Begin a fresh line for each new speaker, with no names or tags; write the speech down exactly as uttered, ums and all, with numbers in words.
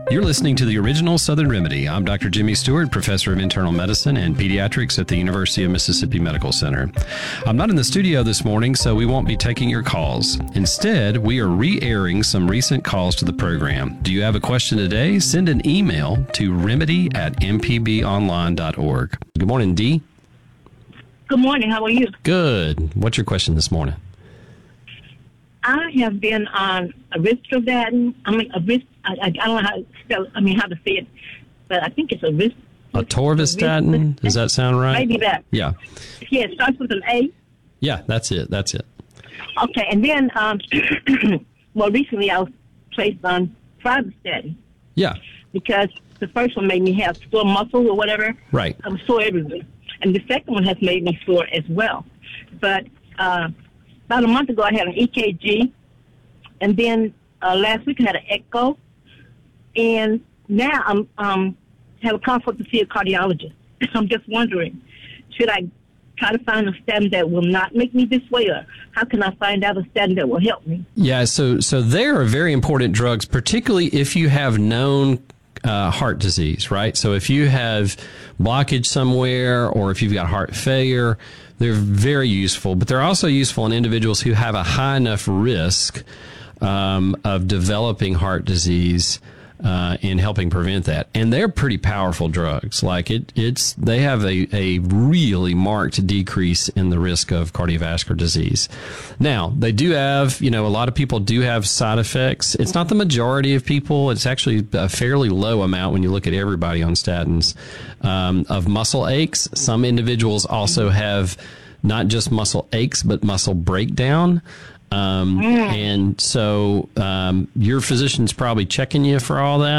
You're listening to the original Southern Remedy. I'm Doctor Jimmy Stewart, professor of internal medicine and pediatrics at the University of Mississippi Medical Center. I'm not in the studio this morning, so we won't be taking your calls. Instead, we are re-airing some recent calls to the program. Do you have a question today? Send an email to remedy at m p b online dot org. Good morning, Dee.
Good morning. How are you?
Good. What's your question this morning?
I have been on Aristovatin. I mean, a risk. I, I, I don't know how to spell. I mean, how to say it, but I think it's a risk.
Atorvastatin. Does that sound right?
Maybe that.
Yeah.
Yeah, it starts with an A.
Yeah, that's it. That's it.
Okay, and then, um, well, recently I was placed on Pravastatin.
Yeah.
Because the first one made me have sore muscles or whatever.
Right.
I was sore everywhere, and the second one has made me sore as well. But uh, about a month ago, I had an E K G, and then uh, last week I had an echo, and now I'm um have a consult to see a cardiologist. I'm just wondering, should I try to find a statin that will not make me this way, or how can I find out a statin that will help me?
Yeah, so so they are very important drugs, particularly if you have known uh, heart disease, right? So if you have blockage somewhere, or if you've got heart failure, they're very useful. But they're also useful in individuals who have a high enough risk um, of developing heart disease. Uh, in helping prevent that. And they're pretty powerful drugs. Like it, it's, they have a, a really marked decrease in the risk of cardiovascular disease. Now, they do have, you know, a lot of people do have side effects. It's not the majority of people. It's actually a fairly low amount when you look at everybody on statins, um, of muscle aches. Some individuals also have not just muscle aches, but muscle breakdown. Um, and so um, your physician's probably checking you for all that.